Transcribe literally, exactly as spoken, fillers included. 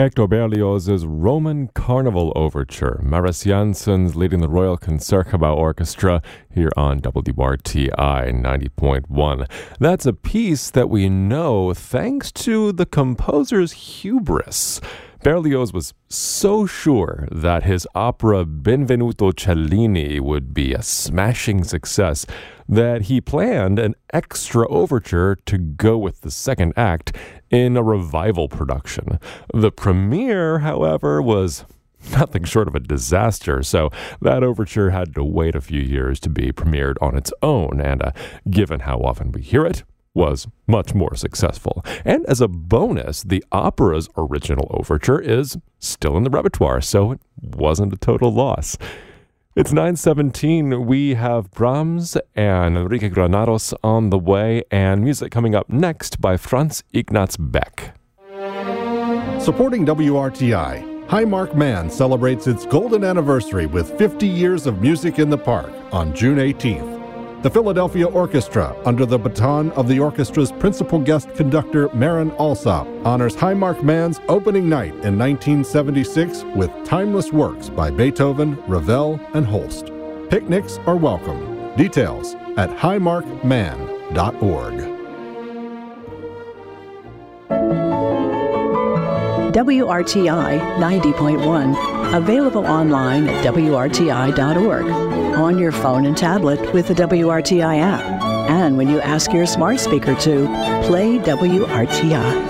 Hector Berlioz's Roman Carnival Overture. Maris Janssens leading the Royal Concertgebouw Orchestra here on W R T I ninety point one. That's a piece that we know thanks to the composer's hubris. Berlioz was so sure that his opera Benvenuto Cellini would be a smashing success that he planned an extra overture to go with the second act in a revival production. The premiere, however, was nothing short of a disaster, so that overture had to wait a few years to be premiered on its own, and uh, given how often we hear it, was much more successful. And as a bonus, the opera's original overture is still in the repertoire, so it wasn't a total loss. It's nine seventeen. We have Brahms and Enrique Granados on the way, and music coming up next by Franz Ignaz Beck. Supporting W R T I, Highmark Man celebrates its golden anniversary with fifty years of music in the park on June eighteenth. The Philadelphia Orchestra, under the baton of the orchestra's principal guest conductor Marin Alsop, honors Highmark Man's opening night in nineteen seventy-six with timeless works by Beethoven, Ravel, and Holst. Picnics are welcome. Details at highmark man dot org. W R T I ninety point one, available online at W R T I dot org, on your phone and tablet with the W R T I app, and when you ask your smart speaker to play W R T I.